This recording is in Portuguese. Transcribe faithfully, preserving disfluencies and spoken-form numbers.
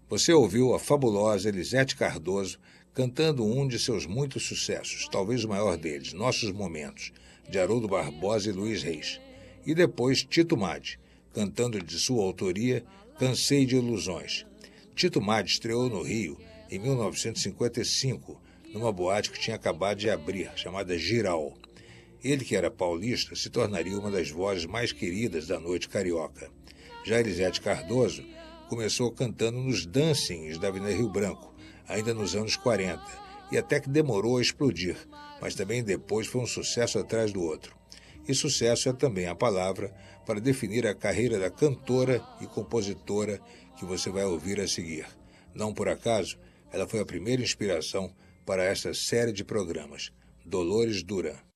Você ouviu a fabulosa Elisete Cardoso cantando um de seus muitos sucessos, talvez o maior deles, Nossos Momentos, de Haroldo Barbosa e Luiz Reis. E depois Tito Madi, cantando de sua autoria Cansei de Ilusões. Tito Madi estreou no Rio em mil novecentos e cinquenta e cinco, numa boate que tinha acabado de abrir, chamada Giral. Ele, que era paulista, se tornaria uma das vozes mais queridas da noite carioca. Já Elisete Cardoso começou cantando nos dancings da Avenida Rio Branco, ainda nos anos quarenta, e até que demorou a explodir, mas também depois foi um sucesso atrás do outro. E sucesso é também a palavra para definir a carreira da cantora e compositora que você vai ouvir a seguir. Não por acaso, ela foi a primeira inspiração para esta série de programas, Dolores Duran.